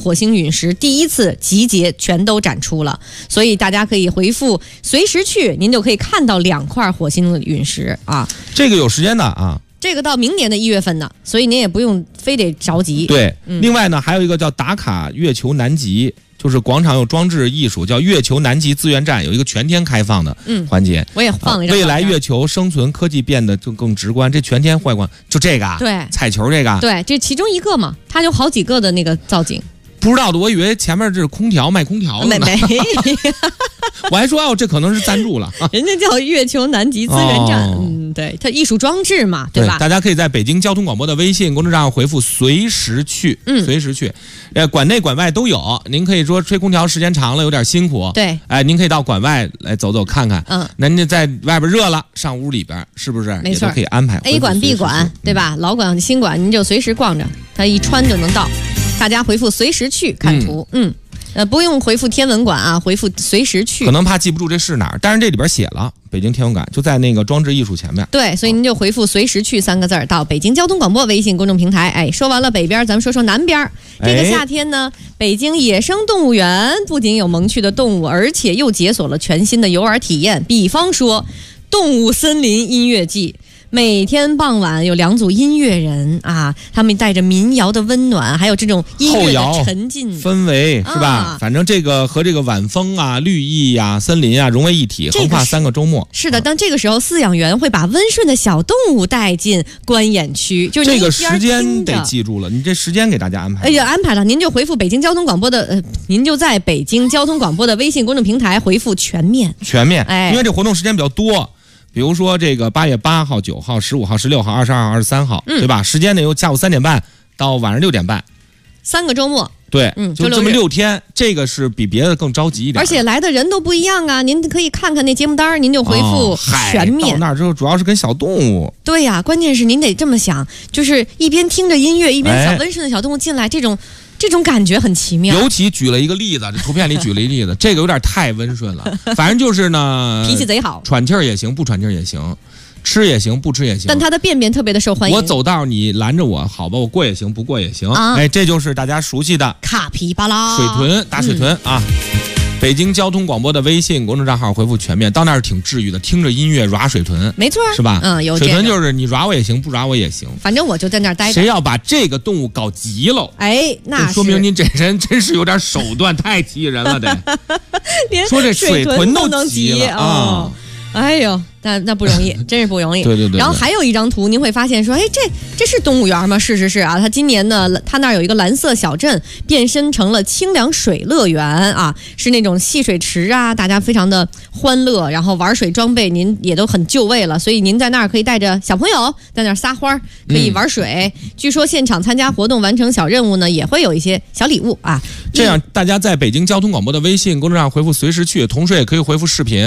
火星陨石第一次集结全都展出了，所以大家可以回复随时去，您就可以看到2块火星的陨石啊。 这个有时间的啊。 这个到明年的1月份呢，所以您也不用非得着急。 对，另外呢，还有一个叫打卡月球南极，就是广场有装置艺术，叫月球南极资源站，有一个全天开放的环节。 我也放了一张。 未来月球生存科技变得就更直观，这全天外观就这个， 对， 彩球这个， 对，这其中一个嘛，它有好几个的那个造景。 不知道的，我以为前面这是空调卖空调的呢。 没， 我还说哦，这可能是赞助了啊。 人家叫月球南极资源站，对，它艺术装置嘛，对吧？ 大家可以在北京交通广播的微信公众账号回复随时去，随时去，馆内馆外都有。您可以说吹空调时间长了有点辛苦， 对， 您可以到馆外来走走看看，那您在外边热了，上屋里边是不是？ 没错， 也都可以安排 A 馆 B 馆，对吧？老馆新馆您就随时逛着，它一穿就能到。大家回复随时去看图，不用回复天文馆啊，回复随时去。 可能怕记不住这是哪儿，但是这里边写了北京天文馆，就在那个装置艺术前面。 对，所以您就回复随时去3个字到北京交通广播微信公众平台。说完了北边，咱们说说南边。这个夏天呢，北京野生动物园不仅有萌趣的动物，而且又解锁了全新的游玩体验，比方说动物森林音乐季。每天傍晚有2组音乐人啊，他们带着民谣的温暖，还有这种音乐的沉浸氛围，是吧？反正这个和这个晚风啊、绿意啊、森林啊融为一体，横跨3个周末。 是的，但这个时候饲养员会把温顺的小动物带进观演区，就是这个时间得记住了，你这时间给大家安排。 安排了，您就回复北京交通广播的您就在北京交通广播的微信公众平台回复全面， 因为这活动时间比较多。比如说这个8月8号、9号、15号、16号、22号、23号，对吧？时间呢由下午3点半到晚上6点半 ，3个周末。 对，就这么6天，这个是比别的更着急一点。 而且来的人都不一样啊，您可以看看那节目单，您就回复全面。 到那儿之后主要是跟小动物。 对呀，关键是您得这么想，就是一边听着音乐，一边小温顺的小动物进来，这种感觉很奇妙。 尤其举了一个例子，这图片里举了一例子，这个有点太温顺了。反正就是呢， 脾气贼好， 喘气儿也行，不喘气儿也行，吃也行，不吃也行。 但他的便便特别的受欢迎。 我走道你拦着我，好吧，我过也行，不过也行。这就是大家熟悉的卡皮巴拉水豚，大水豚啊。北京交通广播的微信公众账号回复全面，到那儿挺治愈的，听着音乐抓水豚， 没错， 是吧？ 有水豚就是你抓我也行，不抓我也行， 反正我就在那儿待着。 谁要把这个动物搞急了， 那说明您这人真是有点手段，太气人了，得。说这水豚都能急了啊！ 哎呦，那不容易，真是不容易。 对。 然后还有一张图，您会发现说，这是动物园吗？是啊，它今年呢，它那儿有一个蓝色小镇变身成了清凉水乐园啊，是那种戏水池啊，大家非常的欢乐，然后玩水装备您也都很就位了，所以您在那儿可以带着小朋友在那儿撒欢，可以玩水。据说现场参加活动完成小任务呢，也会有一些小礼物啊。 这样大家在北京交通广播的微信公众号回复随时去，同时也可以回复视频。